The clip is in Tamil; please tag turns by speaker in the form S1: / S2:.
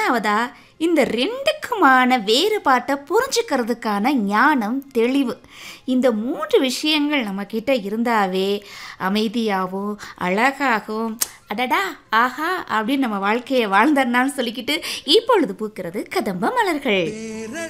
S1: மூணாவதா இந்த ரெண்டுக்குமான வேறுபாட்டை புரிஞ்சுக்கிறதுக்கான ஞானம், தெளிவு. இந்த 3 விஷயங்கள் நம்மக்கிட்ட இருந்தாவே அமைதியாகவும் அழகாகவும் அடடா ஆஹா அப்படின்னு நம்ம வாழ்க்கையை வாழ்ந்தர்னான்னு சொல்லிக்கிட்டு இப்பொழுது பூக்கிறது கதம்ப மலர்கள்.